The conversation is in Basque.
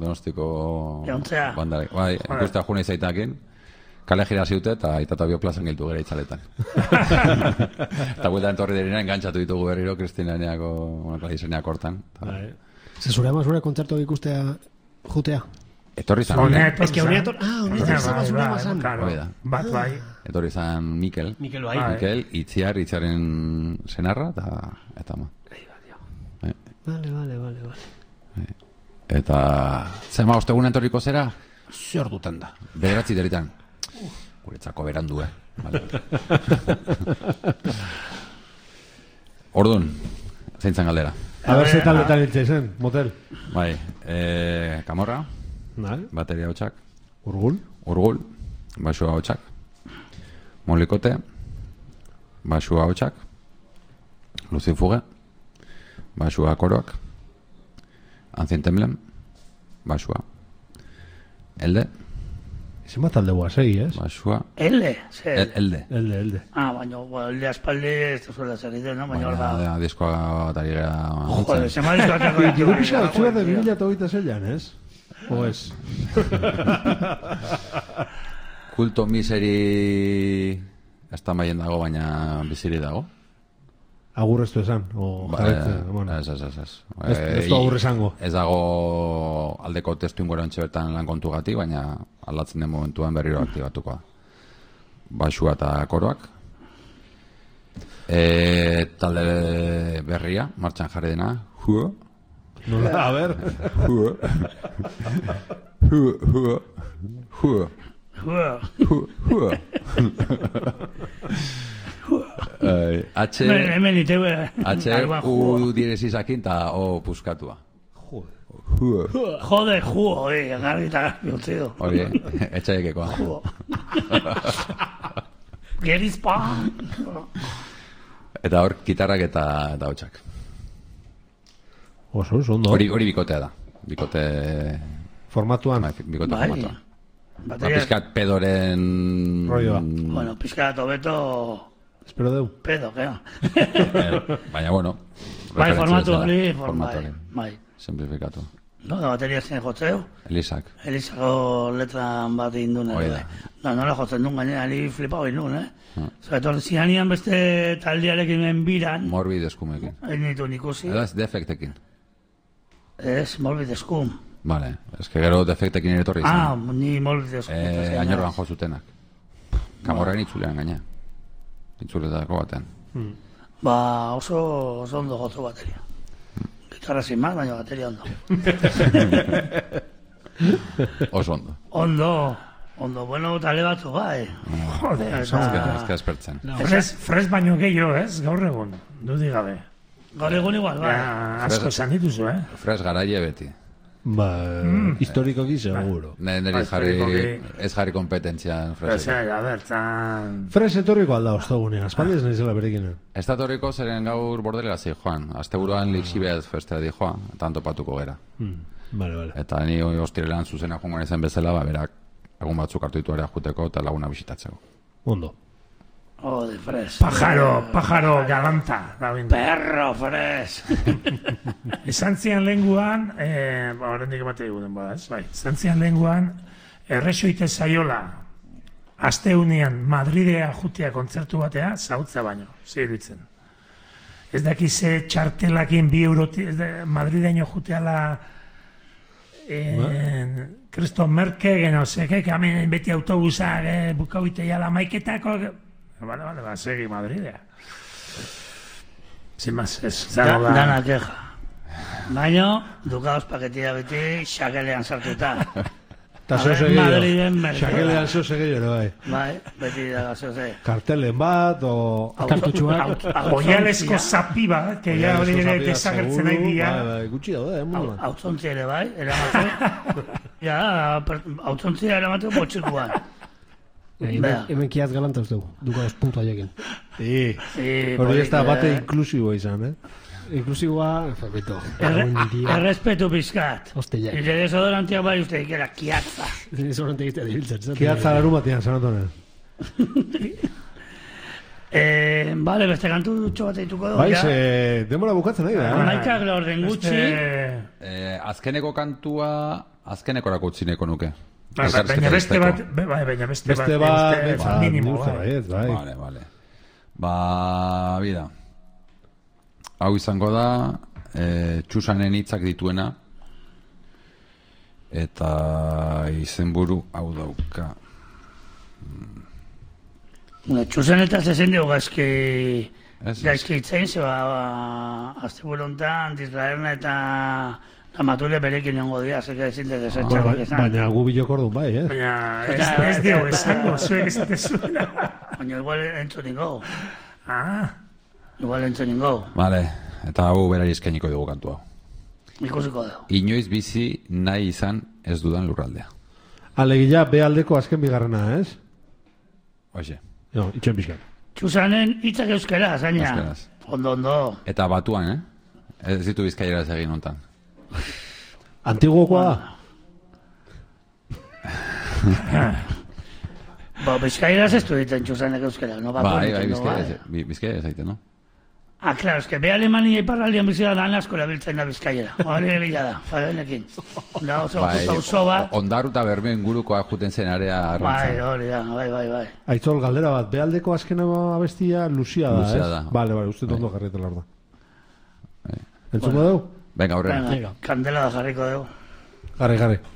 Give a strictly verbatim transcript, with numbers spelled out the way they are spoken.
Donostiko Leontzea. bandarek. Bai, ikustea june izaitakin. Kale gira ziute eta Itata Bioplazan giltu gara itzaletan. Eta bueltan torri derina engantzatu ditugu berriro Kristineaneako izeneak hortan. Ze zure ama zure kontzertu ikustea jutea? Etorri zan. Ez que honetan... Ah, honetan zaba zure ama zan. Bat bai. Etorri zan Mikel. Mikel bai. Mikel, Itziar, Itziaren senarra eta ma. Vale, vale, vale, vale. Eta zema ostegunen torriko zera? Zer duten da. Bederatzi deritan. Guretzako berandu, eh? Vale. Orduan, zeintzan galdera. A ber, zetan letan iltzezen, motel. Bai, eh, Kamorra, bateria hotxak. Urgul. Urgul, basua hotxak. Molikote, basua hotxak. Lucifuge, basua koroak. Anzintemlen, basua. Elde. Izen bat alde guazei, ez? Basua. Elde? Zer? Elde. Elde, elde. Ah, baina, elde aspaldi ez da zuela zer ide, no? Baina, baina, diskoa batari gara... Jode, se mal dituak ego ditu. Gero pixka, zua de bi mila eta hogeita zeian, ez? O ez? Kulto miseri... Ez da maien dago, baina biziri dago. Agur ez du esan? Ez, ez, ez, ez. Ez du agur esango? Ez dago aldeko testu ingoran txebertan lan kontu gati, baina aldatzen den momentuan berriro aktibatuko da. Basua eta koroak. Talde berria, martxan jarri dena. Huo. Nola, a ber. Huo. Huo, huo. Huo. Huo. Huo. H H U diresizakin eta O puskatua. Jode, juo, eh, garbi eta garbi utzido. Hori, etxaiekekoa. Juo. Gerizpa. Eta hor, gitarrak eta eta hotxak. Oso, oso, ondo. Hori, hori bikotea da. Bikote... Formatuan. Bikote formatuan. Piskat pedoren... Roioa. Bueno, piskat obeto... Espero deu. Pedo, gero. Baina, bueno. Bai, formatu hori, formatu hori. Bai. Simplifikatu. No, da bateria zen jotzeu. Elisak. Elisako letran bat indun. Oida. No, nola jotzen duen gainera, ali flipau indun, eh? Zabetor, zianian beste taldearekin menbiran. Morbid eskumekin. Ez nitu nikusi. Edo ez defektekin. Ez, morbid eskum. Vale, ez que gero defektekin ere torri izan. Ah, ni morbid eskum. Eh, Añorban jo zutenak. Kamorren itzulean gaina. Itzuletako batean. Ba, oso, oso ondo jotu bateria. Gitarra sin más, baina bateria ondo. Oso ondo. Ondo, ondo, bueno, tale batzu bai. Jode, ez que espertzen. Fres baino gehiago, ez? Gaur egun, dudi gabe. Gaur egun igual, bai. Asko esan dituzu, eh? Fres garaile beti. Ba, historikoki seguro. Neri jarri, ez jarri kompetentzian Fresek. Fresek, bertan... Fres etorriko alda ostegunean, aspaldi ez naizela berekinen. Ez da torriko zeren gaur bordelera zi joan. Asteburuan Lixibez festera di joan, eta antopatuko gera. Vale, vale. Eta ni ostirelan zuzena joan zen bezala, ba, berak egun batzuk hartu ditu ere ajuteko eta laguna bisitatzeko. Ondo. Oh, de Fres. Pájaro, pájaro galanta. Perro, Fres. Izan zian lenguan, horrendik emate diguden bada, ez? Bai, izan zian lenguan, erresuite zaiola, asteunian Madridea jutea kontzertu batea, zautza baino, zehirutzen. Ez daki ze txartelakin bi euroti, Madrideño juteala Kristo Merke, geno, zeke, kamen beti autobusak, bukauite jala maiketako... Vale, vale, va a seguir Madridea. Sin más, es... Dana queja. Baina, dukaos paketia beti, xakelean sartuta. Ta zoze gehiago. Xakelean zoze gehiago, bai. Bai, beti da zoze. Kartelen bat, o... Kartutxuak. Oialesko zapiba, que ya hori ere desagertzen nahi dira. Bai, bai, gutxi daude, eh, munduan. Hautzontzia ere, bai, eramate. Ja, hautzontzia eramate botxikuan. Hemen kiaz galanta ez dugu, dukaos puntu haiekin. Hori ez da bate inklusiboa izan, eh? Inklusiboa, efekto. Errespetu pizkat. Hostia. Ire desodorantiak bai uste ikera, kiatza. Desodorantiak iztea dibiltzen. Kiatza garu batean, San Antonio. Bale, beste kantu dutxo bat eituko dugu, ja? Bai, ze, demora bukatzen nahi da. Maikak lorden gutxi. Azkeneko kantua azkenekorako utzineko nuke. Baina beste bat, baina beste bat, minimo, bai. Vale, vale. Ba, bida. Hau izango da, Txusanen hitzak dituena, eta izenburu hau dauka. Txusan eta zezen dugu gaizki gaizki itzain, zeba azte bulontan, Disraerna eta Amatule berekin nengo dira, zeka ezin dut esatxak esan. Baina gu bilok orduan bai, eh? Baina ez dugu esango, zuek esate zuena. Baina igual entzun ningo. Ah. Igual entzun ningo. Vale, eta hau berari eskainiko dugu kantu hau. Ikusiko dugu. Inoiz bizi nahi izan ez dudan lurraldea. Alegia, be aldeko azken bigarrena, ez? Hoxe. No, itxen bizkan. Txusanen hitzak euskera, zaina. Euskeraz. Ondo, ondo. Eta batuan, eh? Ez ditu bizkaieraz egin hontan. Antiguokoa da? Ba, bizkaieraz ez du ditzen Txusanek euskera, no? Bai, bai, bizkaieraz egiten, no? Ah, claro, es que be Alemania iparraldian bizia da asko erabiltzen da bizkaiera. Hori egila da, fadenekin. Da oso oso bat. Ondaru eta Bermeo ingurukoa juten zen area arrantzan. Bai, hori da, bai, bai, bai. Aitzol, galdera bat, bealdeko azkena abestia Lucia da, Lucia ez? da. Bale, bale, uste tondo jarrietela hor da. Entzuko dugu? Venga, aurrera. Kandela da jarriko dugu. Garri, garri.